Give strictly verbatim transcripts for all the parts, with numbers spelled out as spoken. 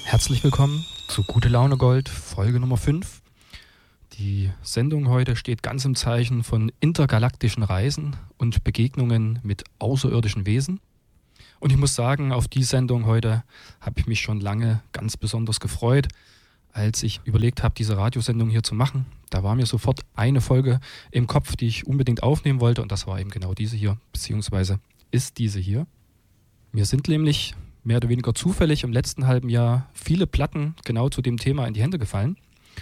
Herzlich willkommen zu Gute Laune Gold, Folge Nummer fünf. Die Sendung heute steht ganz im Zeichen von intergalaktischen Reisen und Begegnungen mit außerirdischen Wesen. Und ich muss sagen, auf die Sendung heute habe ich mich schon lange ganz besonders gefreut, als ich überlegt habe, diese Radiosendung hier zu machen. Da war mir sofort eine Folge im Kopf, die ich unbedingt aufnehmen wollte, und das war eben genau diese hier, beziehungsweise ist diese hier. Mir sind nämlich mehr oder weniger zufällig im letzten halben Jahr viele Platten genau zu dem Thema in die Hände gefallen.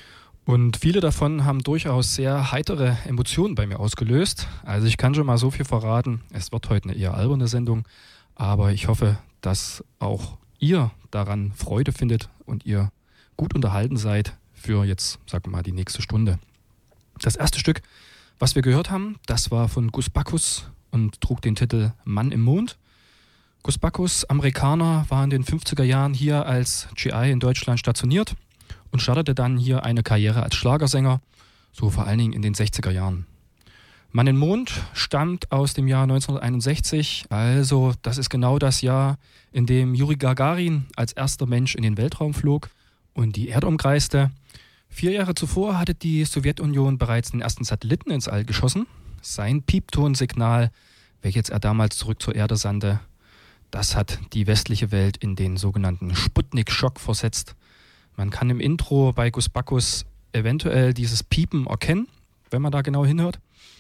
Und viele davon haben durchaus sehr heitere Emotionen bei mir ausgelöst. Also ich kann schon mal so viel verraten, es wird heute eine eher alberne Sendung, aber ich hoffe, dass auch ihr daran Freude findet und ihr gut unterhalten seid für jetzt, sagen wir mal, die nächste Stunde. Das erste Stück, was wir gehört haben, das war von Gus Bacchus und trug den Titel Mann im Mond. Gus Bacchus, Amerikaner, war in den fünfziger Jahren hier als G I in Deutschland stationiert und startete dann hier eine Karriere als Schlagersänger, so vor allen Dingen in den sechziger Jahren. Mann im Mond stammt aus dem Jahr neunzehnhunderteinundsechzig, also das ist genau das Jahr, in dem Juri Gagarin als erster Mensch in den Weltraum flog und die Erde umkreiste. Vier Jahre zuvor hatte die Sowjetunion bereits den ersten Satelliten ins All geschossen. Sein Pieptonsignal, welches er damals zurück zur Erde sandte, das hat die westliche Welt in den sogenannten Sputnik-Schock versetzt. Man kann im Intro bei Gus Bacchus eventuell dieses Piepen erkennen, wenn man da genau hinhört.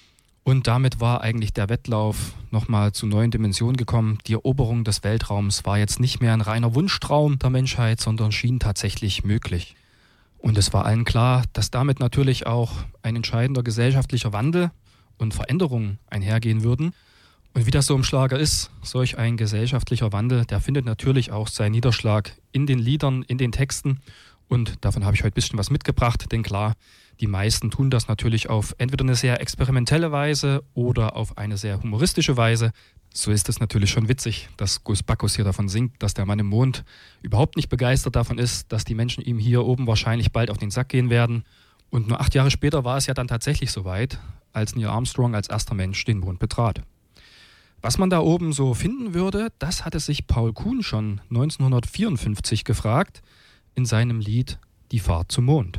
Und damit war eigentlich der Wettlauf nochmal zu neuen Dimensionen gekommen. Die Eroberung des Weltraums war jetzt nicht mehr ein reiner Wunschtraum der Menschheit, sondern schien tatsächlich möglich. Und es war allen klar, dass damit natürlich auch ein entscheidender gesellschaftlicher Wandel und Veränderungen einhergehen würden. Und wie das so im Schlager ist, solch ein gesellschaftlicher Wandel, der findet natürlich auch seinen Niederschlag in den Liedern, in den Texten. Und davon habe ich heute ein bisschen was mitgebracht, denn klar, die meisten tun das natürlich auf entweder eine sehr experimentelle Weise oder auf eine sehr humoristische Weise. So ist es natürlich schon witzig, dass Gus Bacchus hier davon singt, dass der Mann im Mond überhaupt nicht begeistert davon ist, dass die Menschen ihm hier oben wahrscheinlich bald auf den Sack gehen werden. Und nur acht Jahre später war es ja dann tatsächlich soweit, als Neil Armstrong als erster Mensch den Mond betrat. Was man da oben so finden würde, das hatte sich Paul Kuhn schon neunzehnhundertvierundfünfzig gefragt in seinem Lied Die Fahrt zum Mond.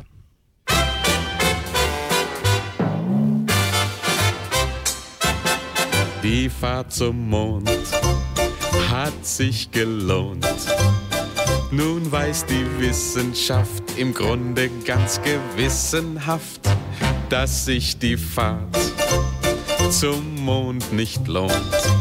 Die Fahrt zum Mond hat sich gelohnt. Nun weiß die Wissenschaft im Grunde ganz gewissenhaft, dass sich die Fahrt zum Mond nicht lohnt.